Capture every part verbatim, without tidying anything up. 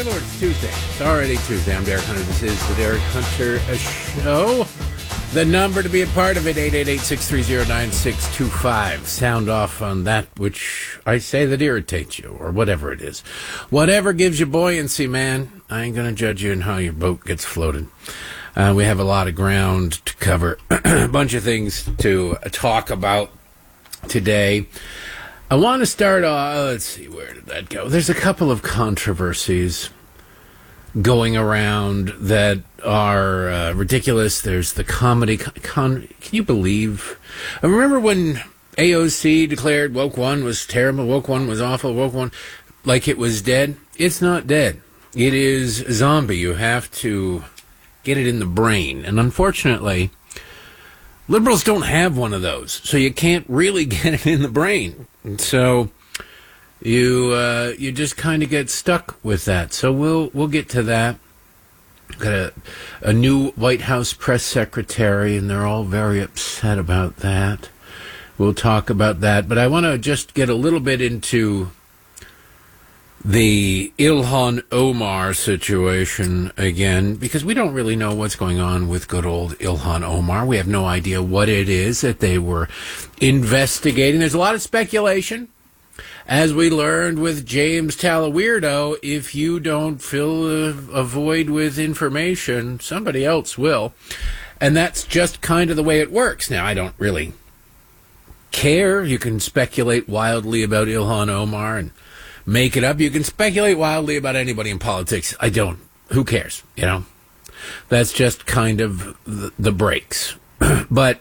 Lord, it's Tuesday. It's already Tuesday. I'm Derek Hunter. This is the Derek Hunter Show. The number to be a part of it, eight eight eight, six three zero, nine six two five. Sound off on that which I say that irritates you, or whatever it is. Whatever gives you buoyancy, man. I ain't going to judge you in how your boat gets floated. Uh, we have a lot of ground to cover, a bunch of things to talk about today. I want to start off, let's see, where did that go? There's a couple of controversies going around that are uh, ridiculous. There's the comedy, con- can you believe? I remember when A O C declared Woke One was terrible, Woke One was awful, Woke One, like it was dead. It's not dead. It is a zombie. You have to get it in the brain. And unfortunately, liberals don't have one of those, so you can't really get it in the brain. And so you uh, you just kind of get stuck with that. So we'll we'll get to that. Got a, a new White House press secretary, and they're all very upset about that. We'll talk about that. But I want to just get a little bit into the Ilhan Omar situation again, because we don't really know what's going on with good old Ilhan Omar. We have no idea what it is that they were investigating. There's a lot of speculation. As we learned with James Talaweirdo, if you don't fill a, a void with information, somebody else will. And that's just kind of the way it works. Now, I don't really care. You can speculate wildly about Ilhan Omar and make it up. You can speculate wildly about anybody in politics. I don't. Who cares? You know, that's just kind of the, the breaks. But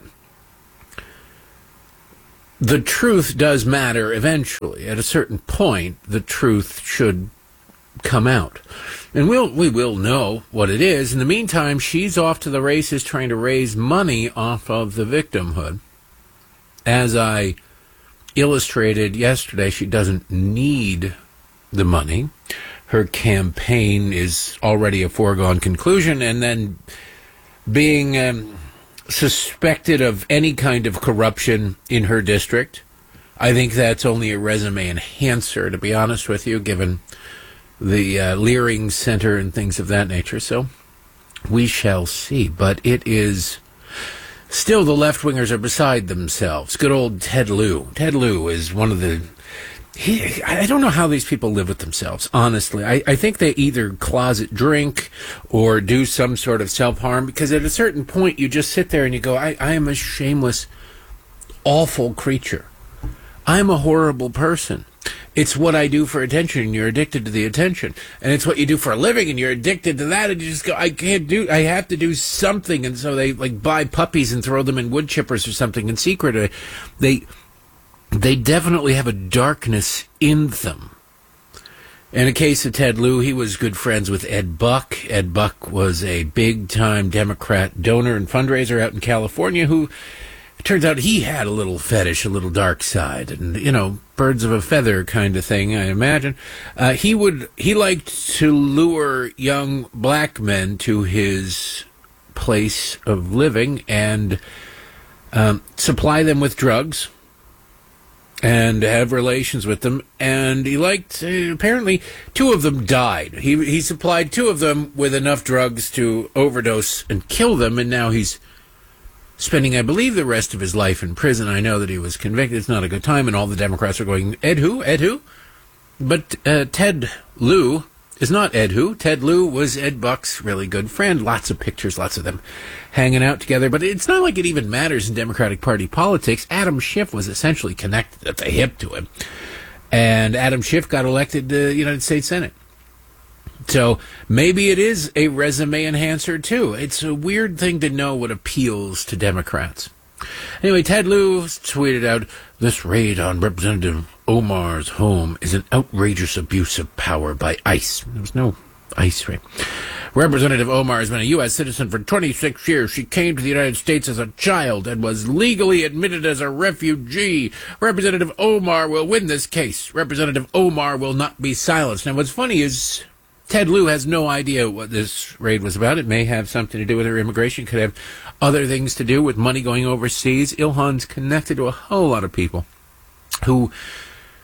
the truth does matter eventually. At a certain point, the truth should come out. And we'll, we will know what it is. In the meantime, she's off to the races trying to raise money off of the victimhood. As I illustrated yesterday, she doesn't need the money. Her campaign is already a foregone conclusion, and then being um, suspected of any kind of corruption in her district, I think that's only a resume enhancer, to be honest with you, given the uh, Leering Center and things of that nature. So we shall see. But it is still, the left-wingers are beside themselves. Good old Ted Lieu. Ted Lieu is one of the... He, I don't know how these people live with themselves, honestly. I, I think they either closet drink or do some sort of self-harm, because at a certain point you just sit there and you go, I, I am a shameless, awful creature. I'm a horrible person. It's what I do for attention, and you're addicted to the attention. And it's what you do for a living, and you're addicted to that, and you just go, I can't do, I have to do something. And so they, like, buy puppies and throw them in wood chippers or something in secret. They, they definitely have a darkness in them. In the case of Ted Lieu, he was good friends with Ed Buck. Ed Buck was a big-time Democrat donor and fundraiser out in California who... It turns out he had a little fetish, a little dark side, and, you know, birds of a feather kind of thing, I imagine. Uh, he would, he liked to lure young black men to his place of living and um, supply them with drugs and have relations with them. And he liked, uh, apparently, two of them died. He, he supplied two of them with enough drugs to overdose and kill them, and now he's spending, I believe, the rest of his life in prison. I know that he was convicted. It's not a good time, and all the Democrats are going, Ed who? Ed who? But uh, Ted Lieu is not Ed who. Ted Lieu was Ed Buck's really good friend. Lots of pictures, lots of them hanging out together. But it's not like it even matters in Democratic Party politics. Adam Schiff was essentially connected at the hip to him. And Adam Schiff got elected to the United States Senate. So maybe it is a resume enhancer, too. It's a weird thing to know what appeals to Democrats. Anyway, Ted Lieu tweeted out, this raid on Representative Omar's home is an outrageous abuse of power by ICE. There was no ICE raid. Representative Omar has been a U S citizen for twenty-six years. She came to the United States as a child and was legally admitted as a refugee. Representative Omar will win this case. Representative Omar will not be silenced. Now, what's funny is Ted Lieu has no idea what this raid was about. It may have something to do with her immigration. Could have other things to do with money going overseas. Ilhan's connected to a whole lot of people who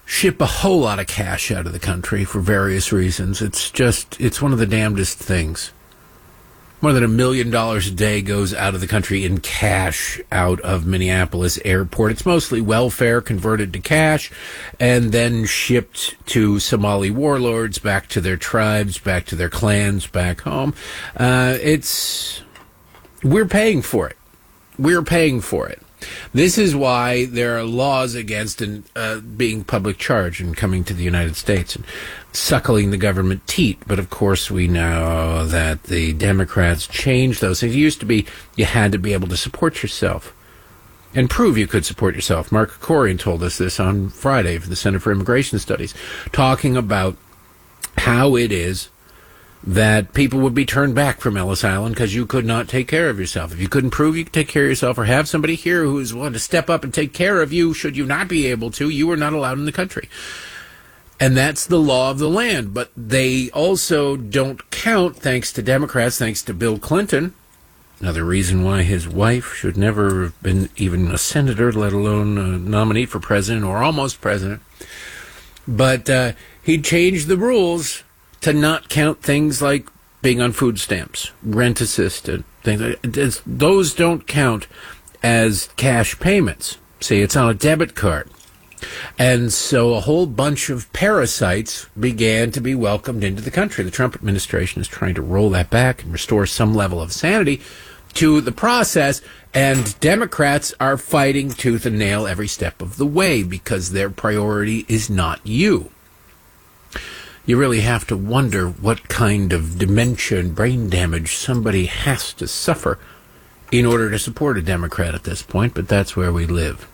ship a whole lot of cash out of the country for various reasons. It's just, it's one of the damnedest things. More than a million dollars a day goes out of the country in cash out of Minneapolis airport. It's mostly welfare converted to cash and then shipped to Somali warlords, back to their tribes, back to their clans, back home. Uh, it's, we're paying for it. We're paying for it. This is why there are laws against uh, being public charge and coming to the United States and suckling the government teat. But, of course, we know that the Democrats changed those things. It used to be you had to be able to support yourself and prove you could support yourself. Mark Krikorian told us this on Friday for the Center for Immigration Studies, talking about how it is that people would be turned back from Ellis Island because you could not take care of yourself. If you couldn't prove you could take care of yourself or have somebody here who is willing to step up and take care of you, should you not be able to, you were not allowed in the country. And that's the law of the land. But they also don't count, thanks to Democrats, thanks to Bill Clinton. Another reason why his wife should never have been even a senator, let alone a nominee for president or almost president. But uh, he changed the rules to not count things like being on food stamps, rent assisted, things like that. Those don't count as cash payments. See, it's on a debit card. And so a whole bunch of parasites began to be welcomed into the country. The Trump administration is trying to roll that back and restore some level of sanity to the process, and Democrats are fighting tooth and nail every step of the way because their priority is not you. You really have to wonder what kind of dementia and brain damage somebody has to suffer in order to support a Democrat at this point, but that's where we live.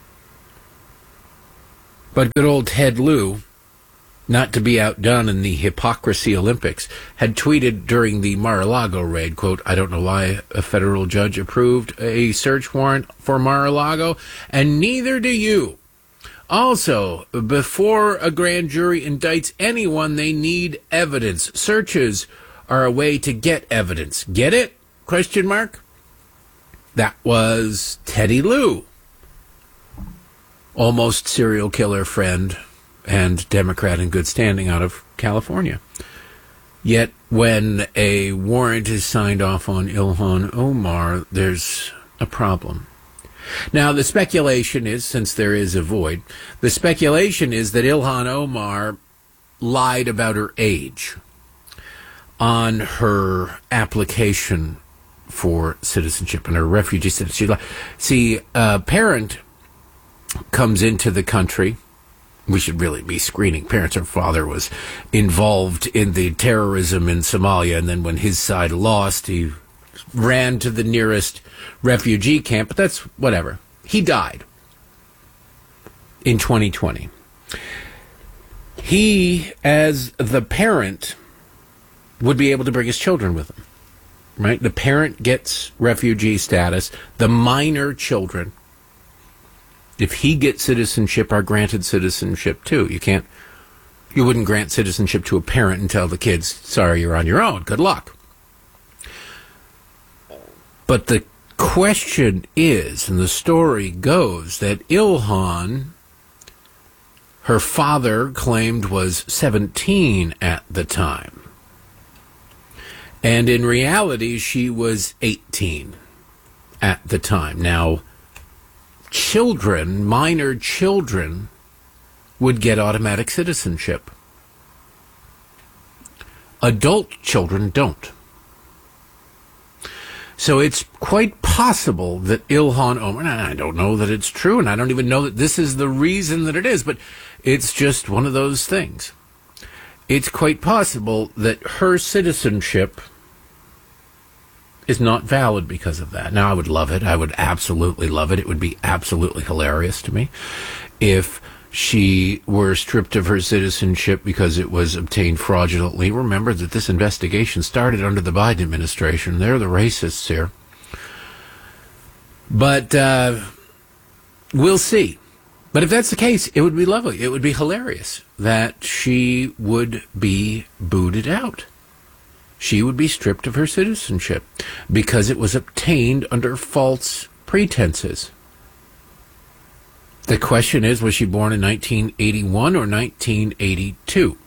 But good old Ted Lieu, not to be outdone in the hypocrisy Olympics, had tweeted during the Mar-a-Lago raid, quote, "I don't know why a federal judge approved a search warrant for Mar-a-Lago, and neither do you. Also, before a grand jury indicts anyone, they need evidence. Searches are a way to get evidence. Get it? Question mark. That was Teddy Lieu, almost serial killer friend and Democrat in good standing out of California. Yet when a warrant is signed off on Ilhan Omar, there's a problem. Now, the speculation is, since there is a void, the speculation is that Ilhan Omar lied about her age on her application for citizenship and her refugee citizenship. See, a parent comes into the country. We should really be screening parents. Her father was involved in the terrorism in Somalia, and then when his side lost, he ran to the nearest refugee camp, but that's whatever. He died in twenty twenty. He, as the parent, would be able to bring his children with him, right? The parent gets refugee status. The minor children, if he gets citizenship, are granted citizenship too. You can't, you wouldn't grant citizenship to a parent and tell the kids, sorry, you're on your own. Good luck. But the question is, and the story goes, that Ilhan, her father claimed was seventeen at the time. And in reality, she was eighteen at the time. Now, children, minor children, would get automatic citizenship. Adult children don't. So it's quite possible that Ilhan Omar, and I don't know that it's true, and I don't even know that this is the reason that it is, but it's just one of those things. It's quite possible that her citizenship is not valid because of that. Now, I would love it. I would absolutely love it. It would be absolutely hilarious to me if she were stripped of her citizenship because it was obtained fraudulently. Remember that this investigation started under the Biden administration. They're the racists here. But uh, we'll see. But if that's the case, it would be lovely. It would be hilarious that she would be booted out. She would be stripped of her citizenship because it was obtained under false pretenses. The question is, was she born in nineteen eighty-one or nineteen eighty-two?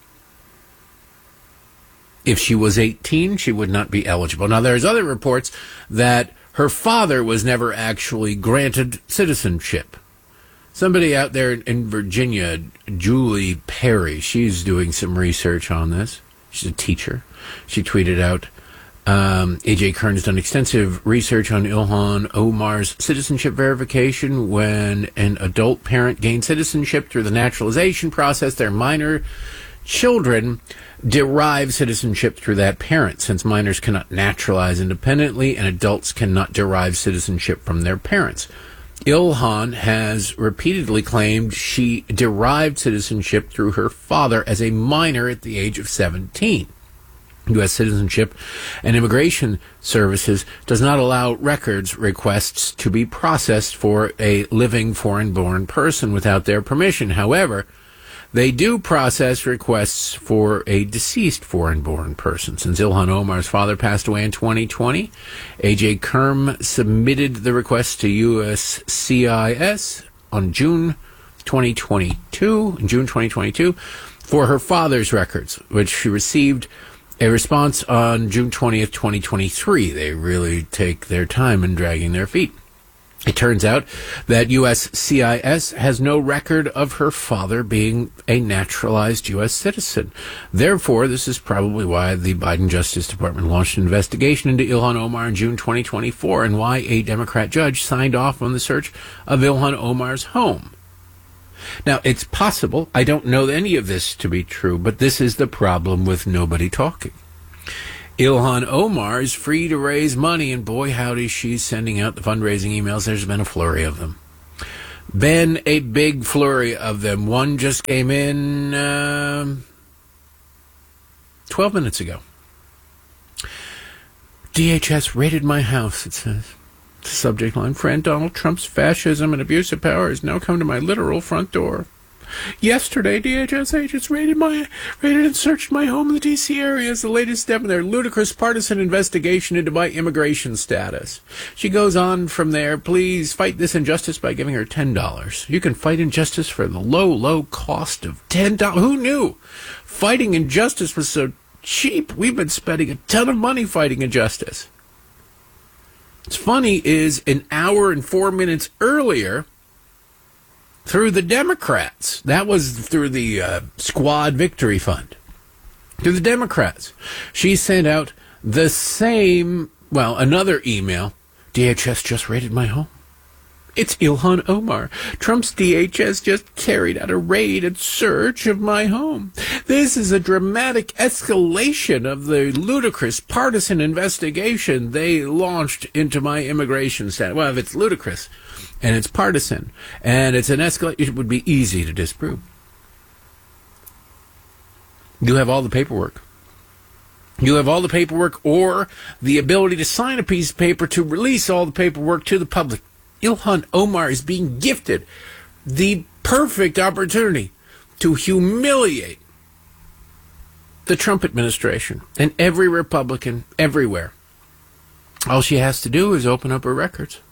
If she was eighteen, she would not be eligible. Now, there's other reports that her father was never actually granted citizenship. Somebody out there in Virginia, Julie Perry, she's doing some research on this. She's a teacher. She tweeted out, um, A J Kern has done extensive research on Ilhan Omar's citizenship verification. When an adult parent gains citizenship through the naturalization process, their minor children derive citizenship through that parent, since minors cannot naturalize independently and adults cannot derive citizenship from their parents. Ilhan has repeatedly claimed she derived citizenship through her father as a minor at the age of seventeen. U S Citizenship and Immigration Services does not allow records requests to be processed for a living foreign-born person without their permission. However, they do process requests for a deceased foreign-born person. Since Ilhan Omar's father passed away in twenty twenty, A J Kerm submitted the request to U S C I S on June twenty twenty-two, in June twenty twenty-two, for her father's records, which she received a response on June twentieth, twenty twenty-three. They really take their time in dragging their feet. It turns out that U S C I S has no record of her father being a naturalized U S citizen. Therefore, this is probably why the Biden Justice Department launched an investigation into Ilhan Omar in June twenty twenty-four and why a Democrat judge signed off on the search of Ilhan Omar's home. Now, it's possible, I don't know any of this to be true, but this is the problem with nobody talking. Ilhan Omar is free to raise money, and boy, howdy, she's sending out the fundraising emails. There's been a flurry of them. Been a big flurry of them. One just came in uh, twelve minutes ago. D H S raided my house, it says. The subject line, friend Donald Trump's fascism and abuse of power has now come to my literal front door. Yesterday, D H S agents raided my raided and searched my home in the D C area as the latest step in their ludicrous partisan investigation into my immigration status. She goes on from there, please fight this injustice by giving her ten dollars. You can fight injustice for the low, low cost of ten dollars. Who knew fighting injustice was so cheap? We've been spending a ton of money fighting injustice. What's funny is an hour and four minutes earlier, through the Democrats, that was through the uh, Squad Victory Fund, through the Democrats, she sent out the same, well, another email. D H S just raided my home. It's Ilhan Omar. Trump's D H S just carried out a raid and search of my home. This is a dramatic escalation of the ludicrous partisan investigation they launched into my immigration status. Well, if it's ludicrous and it's partisan and it's an escalation, it would be easy to disprove. You have all the paperwork. You have all the paperwork or the ability to sign a piece of paper to release all the paperwork to the public. Ilhan Omar is being gifted the perfect opportunity to humiliate the Trump administration and every Republican everywhere. All she has to do is open up her records.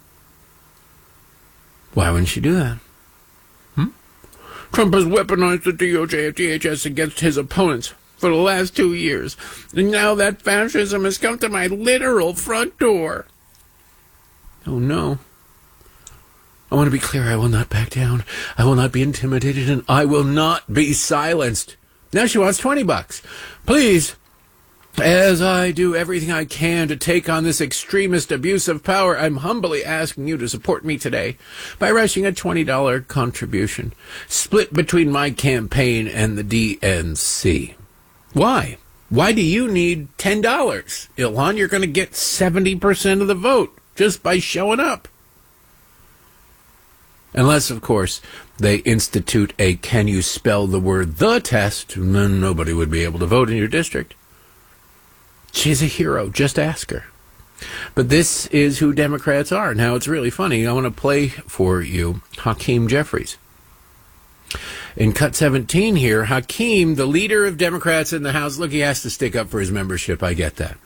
Why wouldn't she do that? Hmm? Trump has weaponized the D O J and D H S against his opponents for the last two years. And now that fascism has come to my literal front door. Oh, no. I want to be clear. I will not back down. I will not be intimidated, and I will not be silenced. Now she wants twenty bucks. Please, as I do everything I can to take on this extremist abuse of power, I'm humbly asking you to support me today by rushing a twenty dollars contribution, split between my campaign and the D N C. Why? Why do you need ten dollars? Ilhan, you're going to get seventy percent of the vote just by showing up. Unless, of course, they institute a can you spell the word the test, and then nobody would be able to vote in your district. She's a hero. Just ask her. But this is who Democrats are. Now, it's really funny. I want to play for you Hakeem Jeffries. In cut seventeen here, Hakeem, the leader of Democrats in the House, look, he has to stick up for his membership. I get that.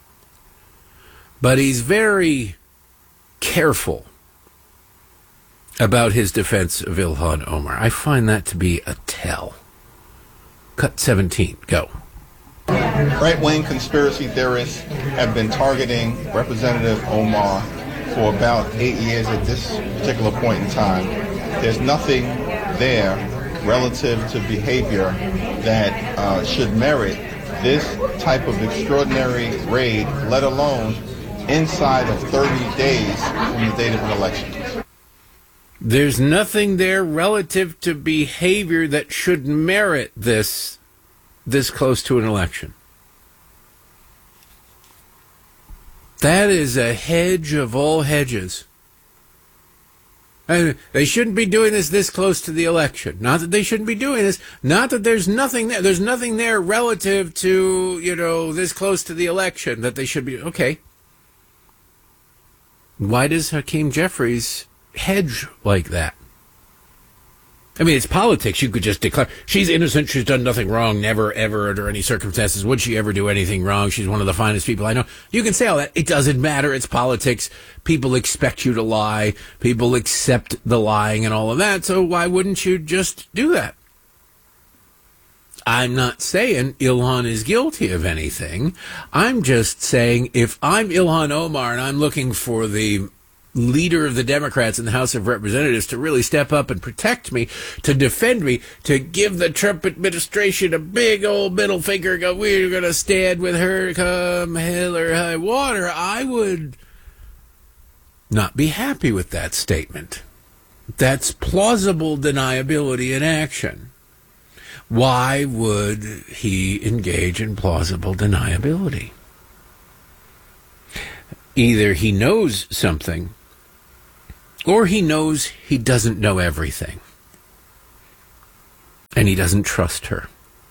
But he's very careful about his defense of Ilhan Omar. I find that to be a tell. Cut seventeen, go. Right-wing conspiracy theorists have been targeting Representative Omar for about eight years at this particular point in time. There's nothing there relative to behavior that uh, should merit this type of extraordinary raid, let alone inside of thirty days from the date of an election. There's nothing there relative to behavior that should merit this this close to an election. That is a hedge of all hedges. And they shouldn't be doing this this close to the election. Not that they shouldn't be doing this. Not that there's nothing there. There's nothing there relative to, you know, this close to the election that they should be. Okay. Why does Hakeem Jeffries hedge like that? I mean, it's politics. You could just declare she's innocent. She's done nothing wrong. Never, ever, under any circumstances would she ever do anything wrong. She's one of the finest people I know. You can say all that. It doesn't matter. It's politics. People expect you to lie. People accept the lying and all of that. So why wouldn't you just do that? I'm not saying Ilhan is guilty of anything. I'm just saying if I'm Ilhan Omar and I'm looking for the leader of the Democrats in the House of Representatives to really step up and protect me, to defend me, to give the Trump administration a big old middle finger, go, we're going to stand with her come hell or high water, I would not be happy with that statement. That's plausible deniability in action. Why would he engage in plausible deniability? Either he knows something, or he knows he doesn't know everything. And he doesn't trust her.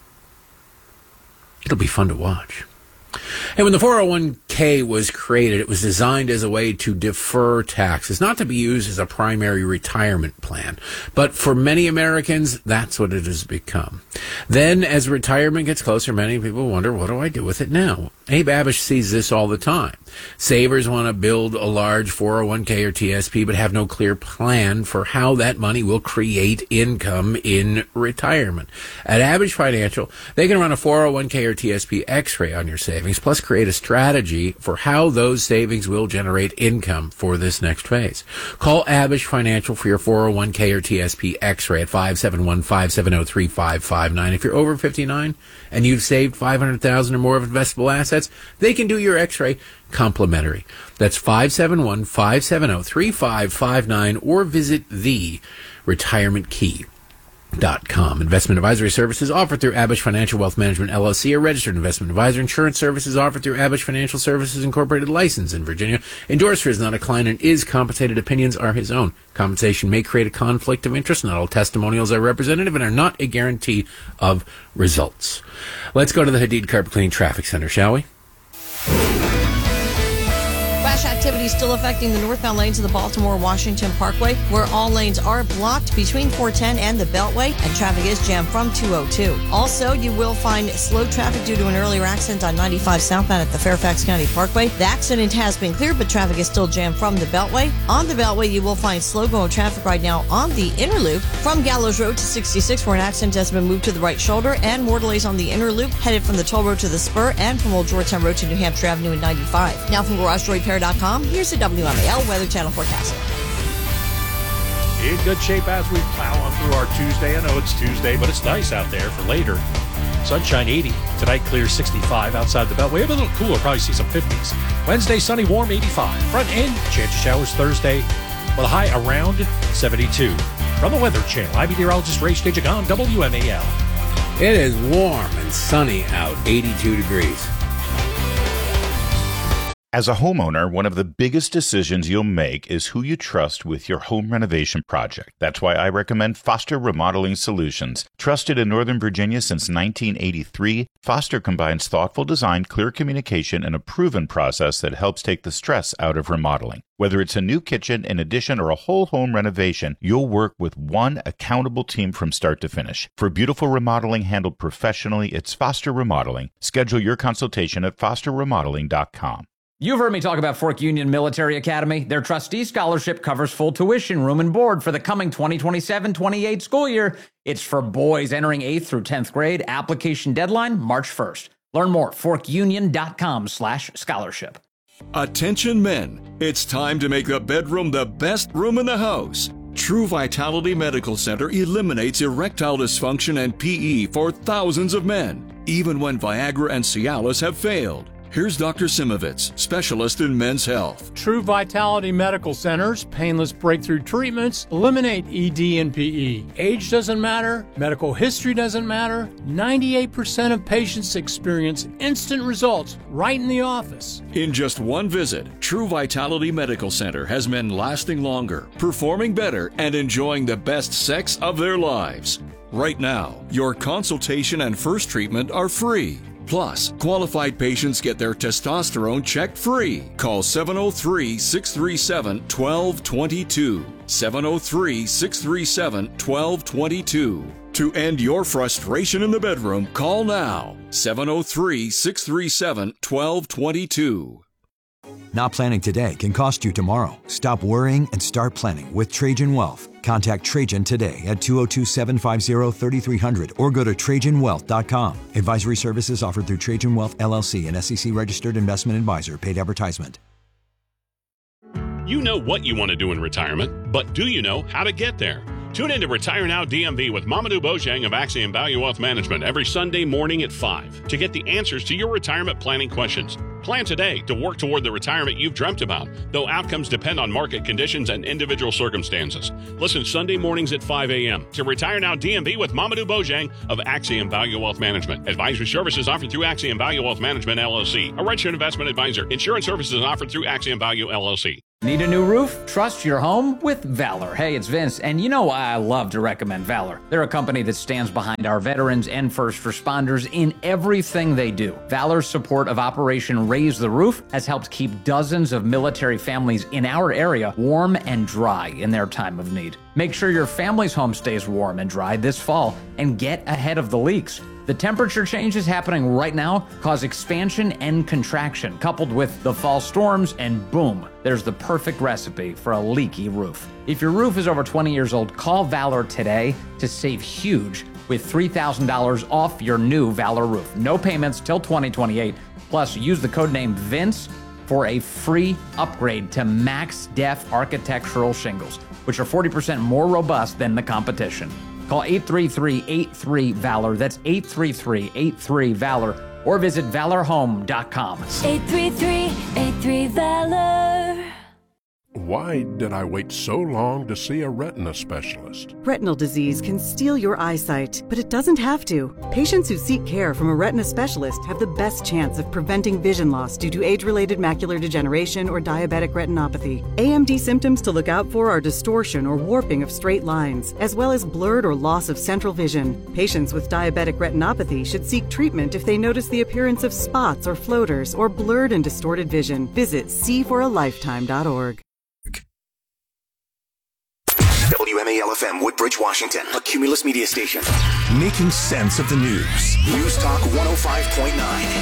It'll be fun to watch. And when the four oh one k was created, it was designed as a way to defer taxes, not to be used as a primary retirement plan. But for many Americans, that's what it has become. Then, as retirement gets closer, many people wonder, what do I do with it now? Abe Abish sees this all the time. Savers want to build a large four oh one k or T S P, but have no clear plan for how that money will create income in retirement. At Abish Financial, they can run a four oh one k or T S P x-ray on your savings, plus create a strategy for how those savings will generate income for this next phase. Call Abish Financial for your four oh one k or T S P x-ray at five seven one, five seven zero, three five five nine. If you're over fifty-nine and you've saved five hundred thousand dollars or more of investable assets, they can do your x-ray complimentary. That's five seven one, five seven zero, three five five nine, or visit the retirement key dot com. Investment advisory services offered through Abish Financial Wealth Management, L L C, a registered investment advisor. Insurance services offered through Abish Financial Services Incorporated, license in Virginia. Endorser is not a client and is compensated. Opinions are his own. Compensation may create a conflict of interest. Not all testimonials are representative and are not a guarantee of results. Let's go to the Hadid Carpet Cleaning Traffic Center, shall we? Crash activity still affecting the northbound lanes of the Baltimore-Washington Parkway, where all lanes are blocked between four ten and the Beltway, and traffic is jammed from two oh two. Also, you will find slow traffic due to an earlier accident on ninety-five southbound at the Fairfax County Parkway. The accident has been cleared, but traffic is still jammed from the Beltway. On the Beltway, you will find slow-going traffic right now on the inner loop from Gallows Road to sixty-six, where an accident has been moved to the right shoulder, and more delays on the inner loop headed from the toll road to the spur and from Old Georgetown Road to New Hampshire Avenue in ninety-five. Now from Garage Door Repair dot com, here's the W M A L Weather Channel forecast. In good shape as we plow on through our Tuesday. I know it's Tuesday, but it's nice out there for later. Sunshine eighty. Tonight clear sixty-five outside the Beltway. A little cooler, probably see some fifties. Wednesday sunny, warm eighty-five. Front end, chance of showers Thursday with a high around seventy-two. From the Weather Channel, I'm meteorologist Ray Stajic on W M A L. It is warm and sunny out, eighty-two degrees. As a homeowner, one of the biggest decisions you'll make is who you trust with your home renovation project. That's why I recommend Foster Remodeling Solutions. Trusted in Northern Virginia since nineteen eighty-three, Foster combines thoughtful design, clear communication, and a proven process that helps take the stress out of remodeling. Whether it's a new kitchen, an addition, or a whole home renovation, you'll work with one accountable team from start to finish. For beautiful remodeling handled professionally, it's Foster Remodeling. Schedule your consultation at foster remodeling dot com. You've heard me talk about Fork Union Military Academy. Their trustee scholarship covers full tuition, room and board for the coming twenty twenty-seven twenty-eight school year. It's for boys entering eighth through tenth grade. Application deadline, March first. Learn more, forkunion.com slash scholarship. Attention men, it's time to make the bedroom the best room in the house. True Vitality Medical Center eliminates erectile dysfunction and P E for thousands of men, even when Viagra and Cialis have failed. Here's Doctor Simovitz, specialist in men's health. True Vitality Medical Center's painless breakthrough treatments eliminate E D and P E. Age doesn't matter, medical history doesn't matter. ninety-eight percent of patients experience instant results right in the office. In just one visit, True Vitality Medical Center has men lasting longer, performing better, and enjoying the best sex of their lives. Right now, your consultation and first treatment are free. Plus, qualified patients get their testosterone checked free. Call seven oh three, six three seven, one two two two. seven oh three, six three seven, one two two two. To end your frustration in the bedroom, call now. seven oh three, six three seven, one two two two. Not planning today can cost you tomorrow. Stop worrying and start planning with Trajan Wealth. Contact Trajan today at two oh two, seven five zero, three three zero zero or go to trajan wealth dot com. Advisory services offered through Trajan Wealth, L L C, an S E C-registered investment advisor. Paid advertisement. You know what you want to do in retirement, but do you know how to get there? Tune in to Retire Now D M V with Mamadou Bojang of Axiom Value Wealth Management every Sunday morning at five to get the answers to your retirement planning questions. Plan today to work toward the retirement you've dreamt about, though outcomes depend on market conditions and individual circumstances. Listen Sunday mornings at five a.m. to Retire Now D M V with Mamadou Bojang of Axiom Value Wealth Management. Advisory services offered through Axiom Value Wealth Management, L L C, a registered investment advisor. Insurance services offered through Axiom Value, L L C. Need a new roof? Trust your home with Valor. Hey, it's Vince, and you know why I love to recommend Valor. They're a company that stands behind our veterans and first responders in everything they do. Valor's support of Operation Raise the Roof has helped keep dozens of military families in our area warm and dry in their time of need. Make sure your family's home stays warm and dry this fall and get ahead of the leaks. The temperature changes happening right now cause expansion and contraction, coupled with the fall storms, and boom, there's the perfect recipe for a leaky roof. If your roof is over twenty years old, call Valor today to save huge with three thousand dollars off your new Valor roof. No payments till twenty twenty-eight. Plus, use the code name Vince for a free upgrade to Max Def architectural shingles, which are forty percent more robust than the competition. Call eight three three, eight three, VALOR. That's eight three three, eight three, VALOR. Or visit valor home dot com. eight three three, eight three, VALOR. Why did I wait so long to see a retina specialist? Retinal disease can steal your eyesight, but it doesn't have to. Patients who seek care from a retina specialist have the best chance of preventing vision loss due to age-related macular degeneration or diabetic retinopathy. A M D symptoms to look out for are distortion or warping of straight lines, as well as blurred or loss of central vision. Patients with diabetic retinopathy should seek treatment if they notice the appearance of spots or floaters or blurred and distorted vision. Visit see for a lifetime dot org. W M A L F M, Woodbridge, Washington, a Cumulus media station. Making sense of the news. News Talk one oh five point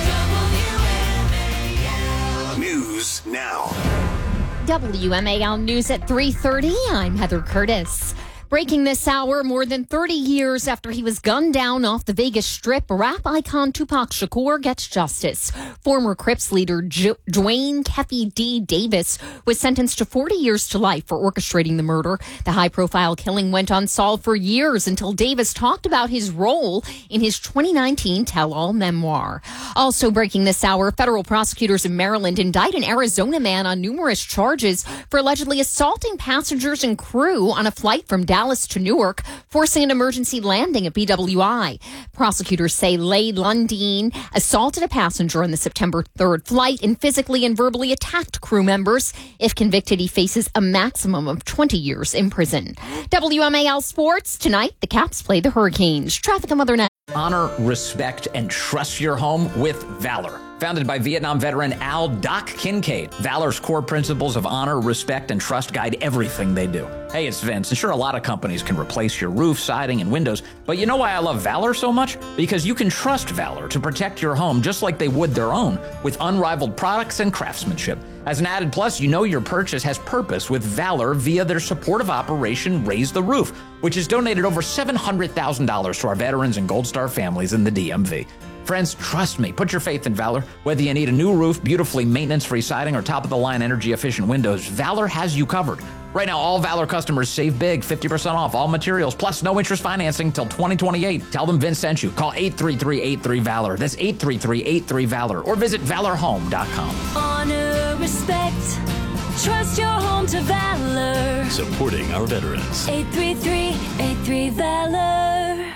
nine. News now. W M A L News at three thirty. I'm Heather Curtis. Breaking this hour, more than thirty years after he was gunned down off the Vegas Strip, rap icon Tupac Shakur gets justice. Former Crips leader jo- Dwayne Keffy D. Davis was sentenced to forty years to life for orchestrating the murder. The high-profile killing went unsolved for years until Davis talked about his role in his twenty nineteen tell-all memoir. Also breaking this hour, federal prosecutors in Maryland indict an Arizona man on numerous charges for allegedly assaulting passengers and crew on a flight from Dallas Dallas to Newark, forcing an emergency landing at B W I. Prosecutors say Leigh Lundeen assaulted a passenger on the September third flight and physically and verbally attacked crew members. If convicted, he faces a maximum of twenty years in prison. W M A L Sports. Tonight, the Caps play the Hurricanes. Traffic and weather now. Honor, respect, and trust your home with Valor. Founded by Vietnam veteran Al Doc Kincaid, Valor's core principles of honor, respect, and trust guide everything they do. Hey, it's Vince, and sure, a lot of companies can replace your roof, siding, and windows, but you know why I love Valor so much? Because you can trust Valor to protect your home just like they would their own, with unrivaled products and craftsmanship. As an added plus, you know your purchase has purpose with Valor via their supportive operation Raise the Roof, which has donated over seven hundred thousand dollars to our veterans and Gold Star families in the D M V. Friends, trust me, put your faith in Valor. Whether you need a new roof, beautifully maintenance-free siding, or top-of-the-line energy-efficient windows, Valor has you covered. Right now, all Valor customers save big, fifty percent off all materials, plus no interest financing till twenty twenty-eight. Tell them Vince sent you. Call eight three three, eight three, VALOR. That's eight three three, eight three, VALOR. Or visit valor home dot com. Honor, respect, trust your home to Valor. Supporting our veterans. eight three three, eight three, VALOR.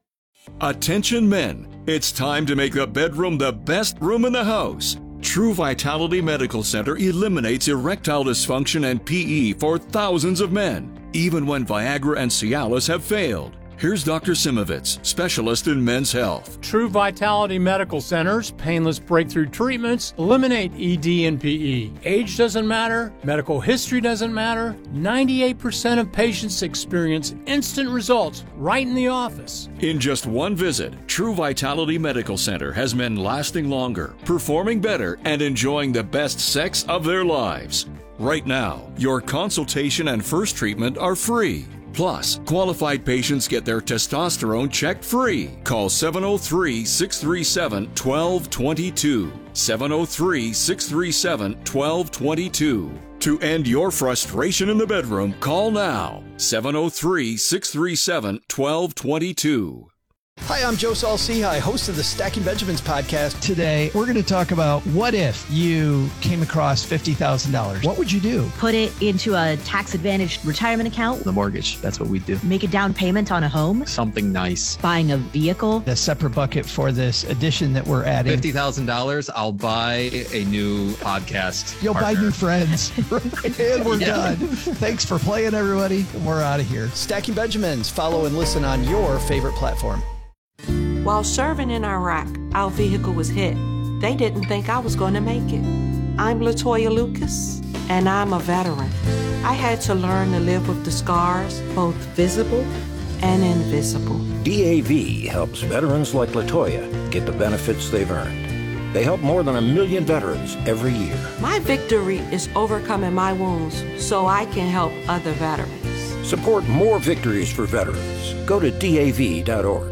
Attention men, it's time to make the bedroom the best room in the house. True Vitality Medical Center eliminates erectile dysfunction and P E for thousands of men, even when Viagra and Cialis have failed. Here's Doctor Simovitz, specialist in men's health. True Vitality Medical Center's painless breakthrough treatments eliminate E D and P E. Age doesn't matter, medical history doesn't matter. ninety-eight percent of patients experience instant results right in the office. In just one visit, True Vitality Medical Center has men lasting longer, performing better, and enjoying the best sex of their lives. Right now, your consultation and first treatment are free. Plus, qualified patients get their testosterone checked free. Call seven oh three, six three seven, one two two two. seven oh three, six three seven, one two two two. To end your frustration in the bedroom, call now. seven oh three, six three seven, one two two two. Hi, I'm Joe Saul-Sehy, host of the Stacking Benjamins podcast. Today, we're going to talk about what if you came across fifty thousand dollars. What would you do? Put it into a tax-advantaged retirement account. The mortgage, that's what we do. Make a down payment on a home. Something nice. Buying a vehicle. A separate bucket for this addition that we're adding. fifty thousand dollars, I'll buy a new podcast You'll partner. buy new friends. And we're Yeah. done. Thanks for playing, everybody. We're out of here. Stacking Benjamins. Follow and listen on your favorite platform. While serving in Iraq, our vehicle was hit. They didn't think I was going to make it. I'm Latoya Lucas, and I'm a veteran. I had to learn to live with the scars, both visible and invisible. D A V helps veterans like Latoya get the benefits they've earned. They help more than a million veterans every year. My victory is overcoming my wounds so I can help other veterans. Support more victories for veterans. Go to D A V dot org.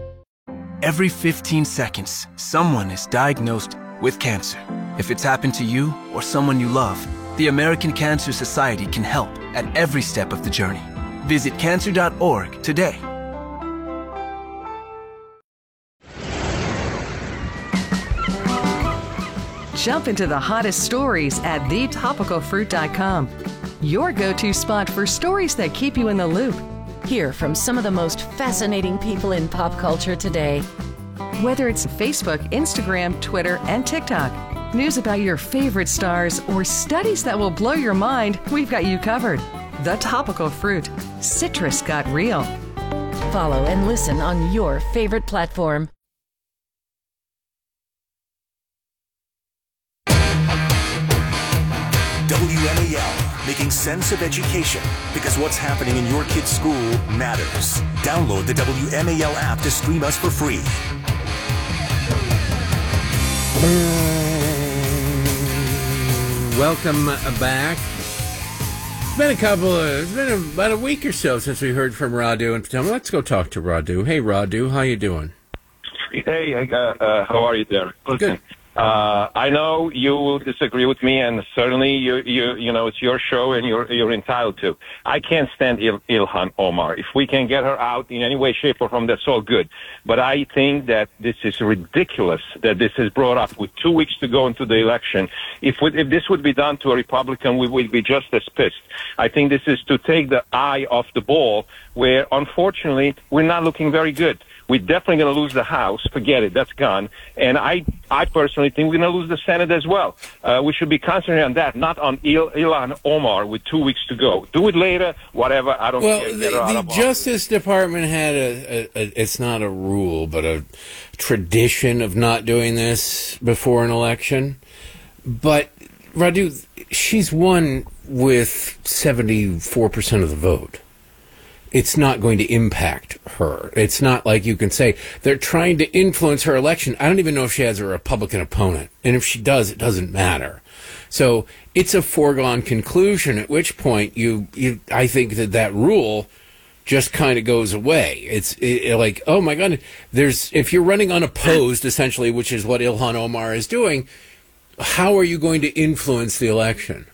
Every fifteen seconds, someone is diagnosed with cancer. If it's happened to you or someone you love, the American Cancer Society can help at every step of the journey. Visit cancer dot org today. Jump into the hottest stories at the topical fruit dot com. Your go-to spot for stories that keep you in the loop. Hear from some of the most fascinating people in pop culture today. Whether it's Facebook, Instagram, Twitter, and TikTok, news about your favorite stars, or studies that will blow your mind, we've got you covered. The Topical Fruit. Citrus got real. Follow and listen on your favorite platform. W M A L, making sense of education, because what's happening in your kid's school matters. Download the W M A L app to stream us for free. Welcome back. It's been a couple of, it's been a, about a week or so since we heard from Radu and Potomac. Let's go talk to Radu. Hey, Radu, how you doing? Hey, uh, uh, how are you there? Good. Uh, I know you will disagree with me, and certainly you, you, you know, it's your show, and you're you're entitled to. I can't stand Il- Ilhan Omar. If we can get her out in any way, shape, or form, that's all good. But I think that this is ridiculous that this is brought up with two weeks to go into the election. If we, if this would be done to a Republican, we would be just as pissed. I think this is to take the eye off the ball, where unfortunately we're not looking very good. We're definitely going to lose the House. Forget it. That's gone. And I, I personally personally think we're going to lose the Senate as well. Uh, we should be concentrating on that, not on Il- Ilhan Omar with two weeks to go. Do it later, whatever. I don't well, care. Well, Get her out the, of the office. Justice Department had a, a, a, it's not a rule, but a tradition of not doing this before an election. But, Radu, she's won with seventy-four percent of the vote. It's not going to impact her. It's not like you can say they're trying to influence her election. I don't even know if she has a Republican opponent. And if she does, it doesn't matter. So it's a foregone conclusion, at which point you, you I think that that rule just kind of goes away. It's it, like, oh my God, there's, if you're running unopposed, essentially, which is what Ilhan Omar is doing, how are you going to influence the election?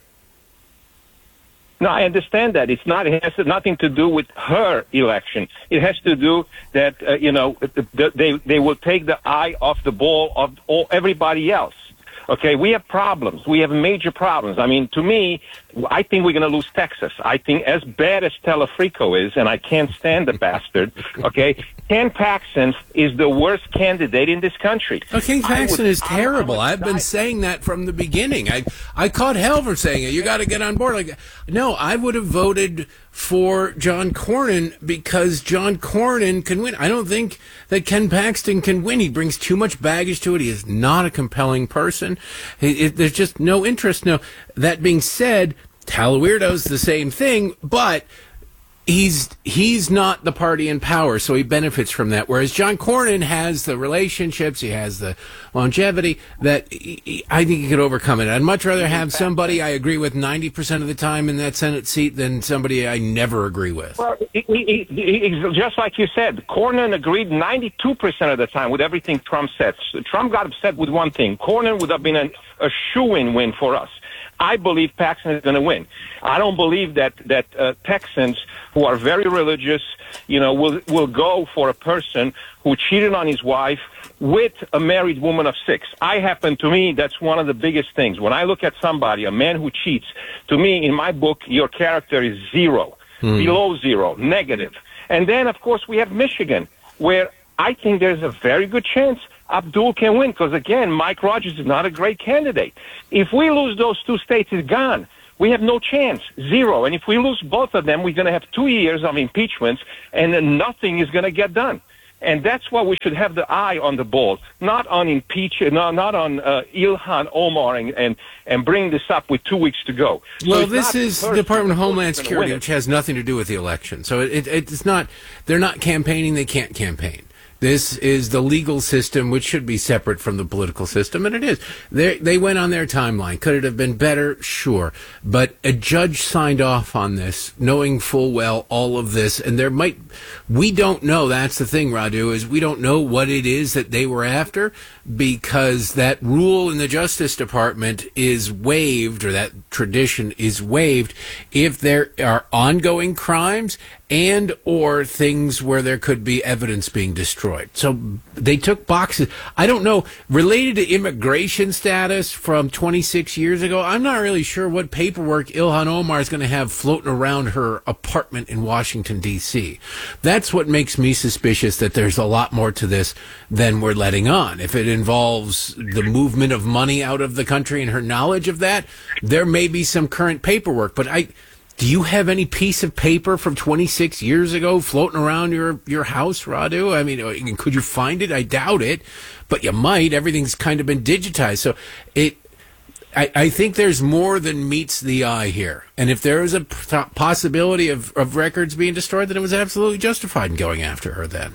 No, I understand that. It's not, it has nothing to do with her election. It has to do that, uh, you know, they, they will take the eye off the ball of all, everybody else. Okay, we have problems. We have major problems. I mean, to me, I think we're going to lose Texas. I think as bad as Telefrico is, and I can't stand the bastard, okay, Ken Paxton is the worst candidate in this country. Oh, Ken Paxton is terrible. I've been saying that from the beginning. I I caught hell for saying it. You got to get on board. Like, no, I would have voted for John Cornyn because John Cornyn can win. I don't think that Ken Paxton can win. He brings too much baggage to it. He is not a compelling person. He, it, there's just no interest. Now, that being said, Tal Weirdo's the same thing, but he's he's not the party in power, so he benefits from that. Whereas John Cornyn has the relationships, he has the longevity that he, he, I think he could overcome it. I'd much rather have somebody I agree with ninety percent of the time in that Senate seat than somebody I never agree with. Well, he, he, he, just like you said, Cornyn agreed ninety-two percent of the time with everything Trump said. Trump got upset with one thing. Cornyn would have been an, a shoo-in win for us. I believe Paxton is going to win. I don't believe that that uh, Texans who are very religious, you know, will will go for a person who cheated on his wife with a married woman of six. I happen to me, that's one of the biggest things. When I look at somebody, a man who cheats, to me, in my book, your character is zero, hmm. below zero, negative. And then, of course, we have Michigan, where I think there's a very good chance Abdul can win because, again, Mike Rogers is not a great candidate. If we lose those two states, it's gone. We have no chance, zero. And if we lose both of them, we're going to have two years of impeachments, and then nothing is going to get done. And that's why we should have the eye on the ball, not on impeach, not, not on uh, Ilhan Omar and, and and bring this up with two weeks to go. So well, this is the Department of Homeland Security, which has nothing to do with the election. So it, it, it's not, they're not campaigning, they can't campaign. This is the legal system, which should be separate from the political system, and it is. They they went on their timeline. Could it have been better? Sure. But a judge signed off on this, knowing full well all of this, and there might, we don't know, that's the thing, Radu, is we don't know what it is that they were after, because that rule in the Justice Department is waived, or that tradition is waived, if there are ongoing crimes and or things where there could be evidence being destroyed. So they took boxes. I don't know, related to immigration status from twenty-six years ago, I'm not really sure what paperwork Ilhan Omar is going to have floating around her apartment in Washington, D C That's what makes me suspicious that there's a lot more to this than we're letting on. If it involves the movement of money out of the country and her knowledge of that, there may be some current paperwork, but I... Do you have any piece of paper from twenty-six years ago floating around your, your house, Radu? I mean, could you find it? I doubt it, but you might. Everything's kind of been digitized. So it, I, I think there's more than meets the eye here. And if there is a possibility of, of records being destroyed, then it was absolutely justified in going after her then.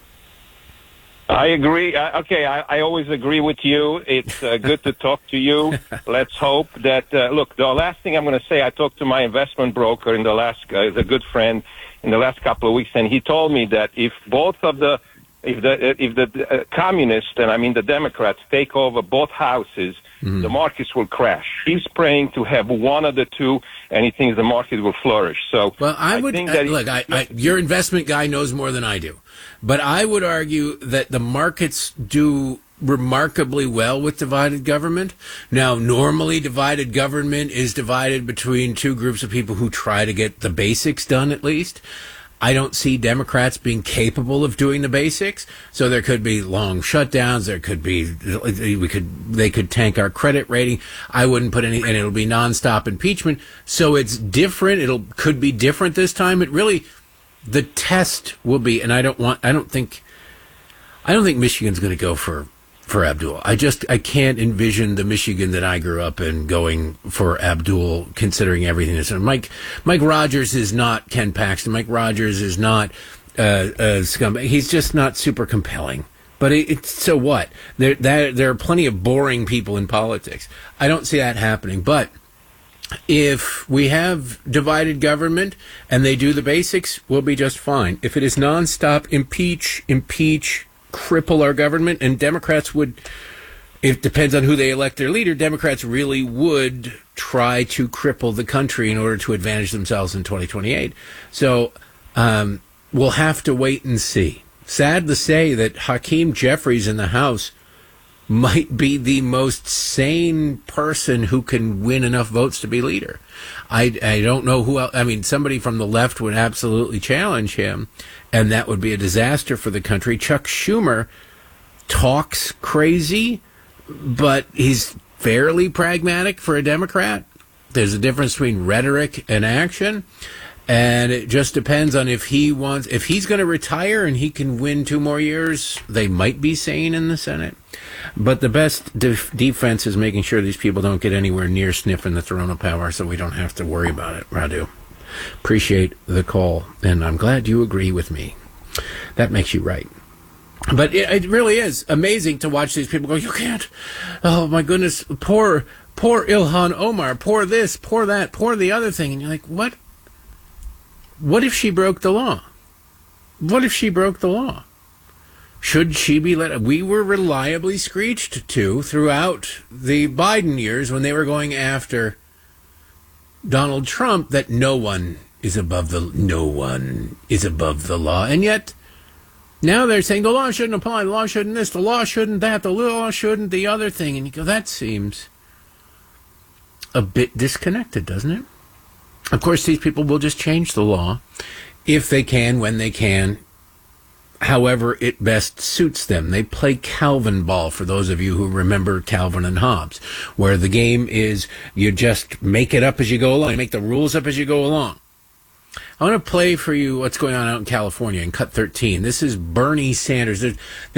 I agree. Uh, okay, I, I always agree with you. It's uh, good to talk to you. Let's hope that, uh, look, the last thing I'm going to say, I talked to my investment broker in the last, uh, a good friend, in the last couple of weeks, and he told me that if both of the, if the, if the uh, communists, and I mean the Democrats, take over both houses, mm-hmm. the markets will crash. He's praying to have one of the two, and he thinks the market will flourish. So, well, I, I would think uh, that look. I, I, your investment guy knows more than I do, but I would argue that the markets do remarkably well with divided government. Now, normally divided government is divided between two groups of people who try to get the basics done, at least. I don't see Democrats being capable of doing the basics. So there could be long shutdowns. There could be, we could, they could tank our credit rating. I wouldn't put any, and it'll be nonstop impeachment. So it's different. It'll, could be different this time. It really, the test will be, and I don't want, I don't think, I don't think Michigan's going to go for, for Abdul. I just, I can't envision the Michigan that I grew up in going for Abdul, considering everything that's Mike, Mike Rogers is not Ken Paxton. Mike Rogers is not, uh, uh, scumbag. He's just not super compelling. But it, it's, so what? There, that, there are plenty of boring people in politics. I don't see that happening. But if we have divided government and they do the basics, we'll be just fine. If it is nonstop impeach, impeach, cripple our government, and Democrats would, it depends on who they elect their leader, Democrats really would try to cripple the country in order to advantage themselves in twenty twenty-eight. So um, we'll have to wait and see. Sad to say that Hakeem Jeffries in the House might be the most sane person who can win enough votes to be leader. I, I don't know who else. I mean, somebody from the left would absolutely challenge him, and that would be a disaster for the country. Chuck Schumer talks crazy, but he's fairly pragmatic for a Democrat. There's a difference between rhetoric and action. And it just depends on if he wants, if he's going to retire and he can win two more years, they might be sane in the Senate. But the best def- defense is making sure these people don't get anywhere near sniffing the throne of power, so we don't have to worry about it. Radu, appreciate the call, and I'm glad you agree with me. That makes you right. But it, it really is amazing to watch these people go, you can't, oh my goodness, poor, poor Ilhan Omar, poor this, poor that, poor the other thing. And you're like, what? What if she broke the law? What if she broke the law? Should she be let? We were reliably screeched to throughout the Biden years when they were going after Donald Trump that no one is above the no one is above the law, and yet now they're saying the law shouldn't apply, the law shouldn't this, the law shouldn't that, the law shouldn't the other thing, and you go, that seems a bit disconnected, doesn't it? Of course, these people will just change the law if they can, when they can, however it best suits them. They play Calvin ball, for those of you who remember Calvin and Hobbes, where the game is you just make it up as you go along, you make the rules up as you go along. I want to play for you what's going on out in California in Cut thirteen. This is Bernie Sanders. There's,